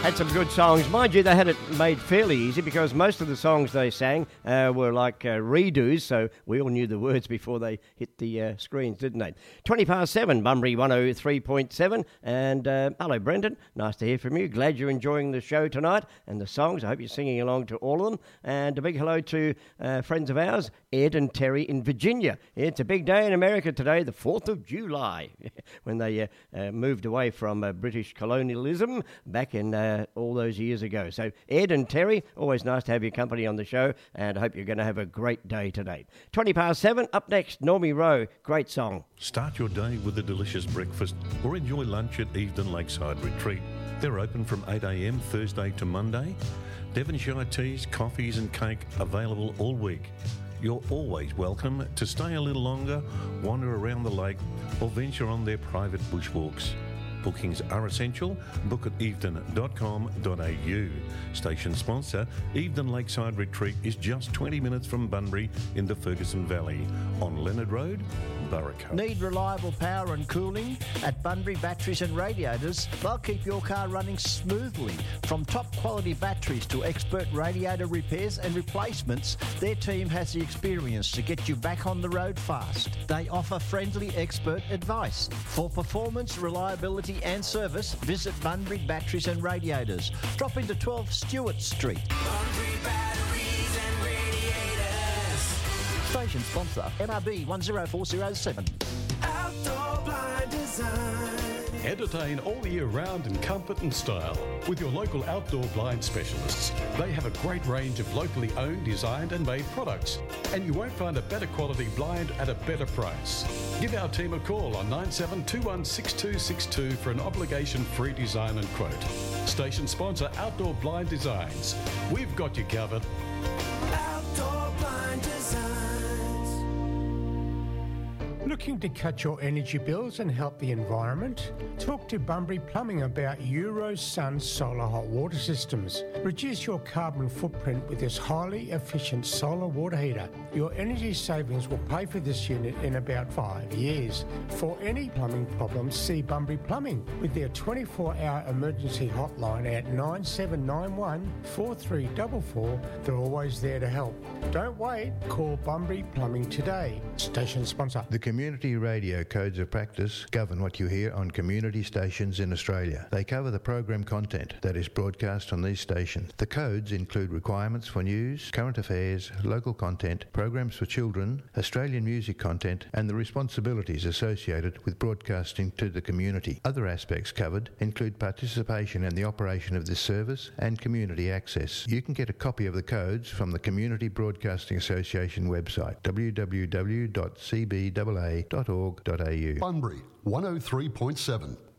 Had some good songs. Mind you, they had it made fairly easy because most of the songs they sang were like redos, so we all knew the words before they hit the screens, didn't they? 7:20, Bunbury 103.7. And hello, Brendan. Nice to hear from you. Glad you're enjoying the show tonight and the songs. I hope you're singing along to all of them. And a big hello to friends of ours, Ed and Terry in Virginia. It's a big day in America today, the 4th of July, when they moved away from British colonialism back in all those years ago. So Ed and Terry, always nice to have your company on the show, and I hope you're going to have a great day today. 7:20, up next, Normie Rowe, great song. Start your day with a delicious breakfast or enjoy lunch at Evedon Lakeside Retreat. They're open from 8 a.m. Thursday to Monday. Devonshire teas, coffees and cake available all week. You're always welcome to stay a little longer, wander around the lake or venture on their private bushwalks. Bookings are essential. Book at evedon.com.au. Station sponsor, Evedon Lakeside Retreat is just 20 minutes from Bunbury in the Ferguson Valley on Leonard Road, Burraco. Need reliable power and cooling? At Bunbury Batteries and Radiators, they'll keep your car running smoothly. From top quality batteries to expert radiator repairs and replacements, their team has the experience to get you back on the road fast. They offer friendly expert advice. For performance, reliability and service, visit Bunbury Batteries and Radiators. Drop into 12 Stewart Street. Bunbury Batteries and Radiators. Station sponsor, MRB 10407. Outdoor Blind Design. Entertain all year round in comfort and style with your local outdoor blind specialists. They have a great range of locally owned, designed and made products, and you won't find a better quality blind at a better price. Give our team a call on 97216262 for an obligation-free design and quote. Station sponsor Outdoor Blind Designs. We've got you covered. Outdoor Blind Designs. Looking to cut your energy bills and help the environment? Talk to Bunbury Plumbing about Eurosun solar hot water systems. Reduce your carbon footprint with this highly efficient solar water heater. Your energy savings will pay for this unit in about 5 years. For any plumbing problems, see Bunbury Plumbing with their 24-hour emergency hotline at 9791 4344. They're always there to help. Don't wait. Call Bunbury Plumbing today. Station sponsor. The Community Radio Codes of Practice govern what you hear on community stations in Australia. They cover the program content that is broadcast on these stations. The codes include requirements for news, current affairs, local content, programs for children, Australian music content, and the responsibilities associated with broadcasting to the community. Other aspects covered include participation in the operation of this service and community access. You can get a copy of the codes from the Community Broadcasting Association website, www.cbaa.org.au. Bunbury 103.7.